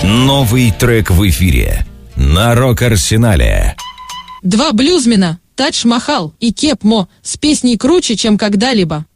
Новый трек в эфире на Рок-Арсенале. Два блюзмена, Тадж Махал и Кеп Мо, с песней «Круче, чем когда-либо».